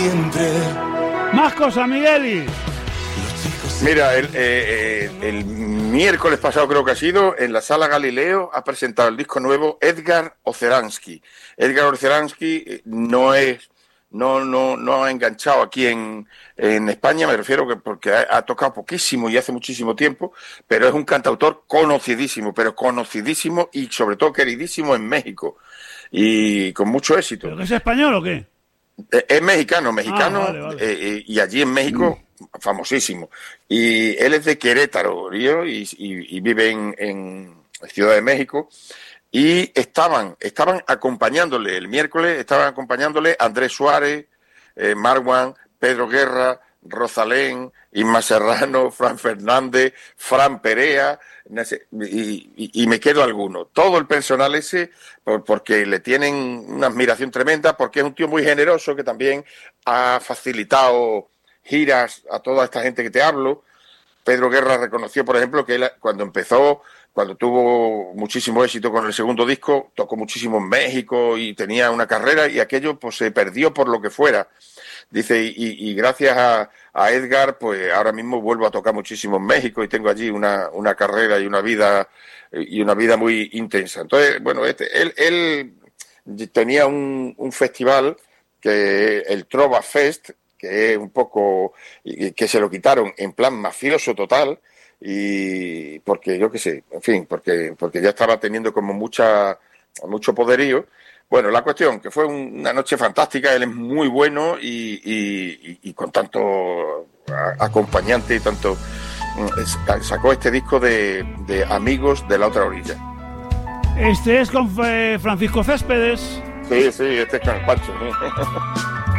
siempre. Más cosas, Migueli. Mira, el miércoles pasado creo que ha sido, en la Sala Galileo ha presentado el disco nuevo Edgar Oceransky. Edgar Oceransky no ha enganchado aquí en España, me refiero que porque ha tocado poquísimo y hace muchísimo tiempo, pero es un cantautor conocidísimo y sobre todo queridísimo en México y con mucho éxito. ¿Pero que es español o qué? Es mexicano, vale. y allí en México famosísimo. Y él es de Querétaro, ¿no? y vive en Ciudad de México. Y estaban acompañándole el miércoles, Andrés Suárez, Marwan, Pedro Guerra, Rosalén, Inma Serrano, Fran Fernández, Fran Perea, y me quedo alguno. Todo el personal ese, porque le tienen una admiración tremenda, porque es un tío muy generoso que también ha facilitado giras a toda esta gente que te hablo. Pedro Guerra reconoció, por ejemplo, que él cuando tuvo muchísimo éxito con el segundo disco, tocó muchísimo en México y tenía una carrera y aquello pues se perdió por lo que fuera. Dice, y gracias a Edgar, pues ahora mismo vuelvo a tocar muchísimo en México y tengo allí una carrera y una vida muy intensa. Entonces, bueno, él tenía un festival, que el Trova Fest, que es un poco, que se lo quitaron en plan mafioso total, y porque yo qué sé, en fin, porque ya estaba teniendo como mucho poderío. Bueno, la cuestión, que fue una noche fantástica, él es muy bueno y con tanto acompañante y tanto, sacó este disco de Amigos de la Otra Orilla. Este es con Francisco Céspedes. Sí, este es con el Pancho, ¿no?